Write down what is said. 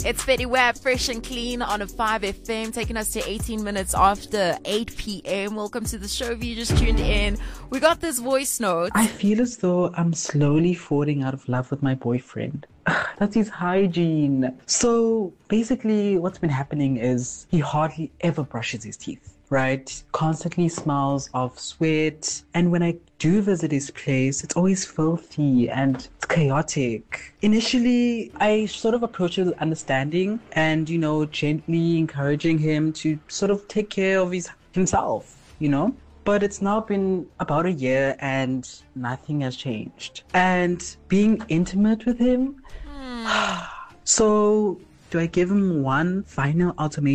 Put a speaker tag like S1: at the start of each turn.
S1: It's Fetty Wap, fresh and clean on a 5FM, taking us to 18 minutes after 8 p.m. Welcome to the show if you just tuned in. We got this voice note.
S2: I feel as though I'm slowly falling out of love with my boyfriend. That's his hygiene. So basically what's been happening is he hardly ever brushes his teeth, right? Constantly smells of sweat. And when I do visit his place, it's always filthy and it's chaotic. Initially, I sort of approach it with understanding and, gently encouraging him to sort of take care of himself, But it's now been about a year and nothing has changed. And being intimate with him, so do I give him one final ultimatum?